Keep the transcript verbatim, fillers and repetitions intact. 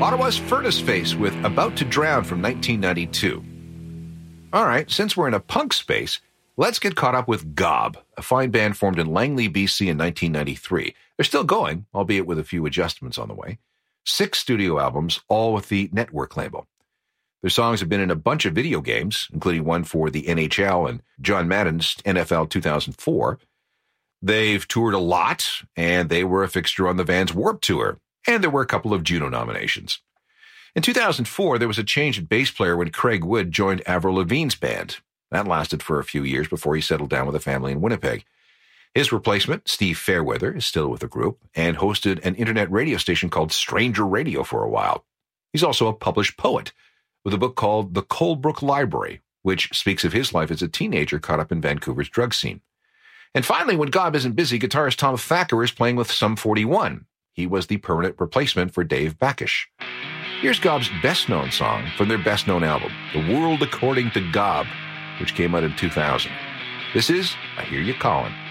Ottawa's Furnace Face with About to Drown from nineteen ninety-two. All right, since we're in a punk space, let's get caught up with Gob, a fine band formed in Langley, B C in nineteen ninety-three. They're still going, albeit with a few adjustments on the way. Six studio albums, all with the Network label. Their songs have been in a bunch of video games, including one for the N H L and John Madden's N F L two thousand four. They've toured a lot, and they were a fixture on the Vans Warped Tour, and there were a couple of Juno nominations. In two thousand four, there was a change at bass player when Craig Wood joined Avril Lavigne's band. That lasted for a few years before he settled down with a family in Winnipeg. His replacement, Steve Fairweather, is still with the group and hosted an internet radio station called Stranger Radio for a while. He's also a published poet with a book called The Coldbrook Library, which speaks of his life as a teenager caught up in Vancouver's drug scene. And finally, when Gob isn't busy, guitarist Tom Thacker is playing with Sum forty-one. He was the permanent replacement for Dave Backish. Here's Gob's best-known song from their best-known album, The World According to Gob, which came out in two thousand. This is I Hear You Calling.